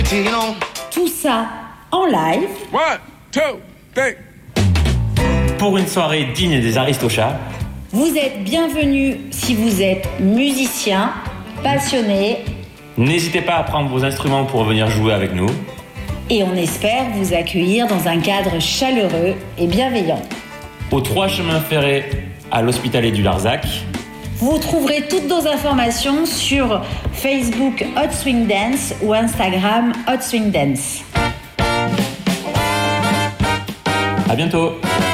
Tout ça en live. 1, 2, 3. Pour une soirée digne des Aristochats. Vous êtes bienvenus si vous êtes musicien, passionné. N'hésitez pas à prendre vos instruments pour venir jouer avec nous. Et on espère vous accueillir dans un cadre chaleureux et bienveillant. Aux 3 chemins ferrés à l'Hospitalet du Larzac. Vous trouverez toutes nos informations sur Facebook Hot Swing Dance ou Instagram Hot Swing Dance. À bientôt.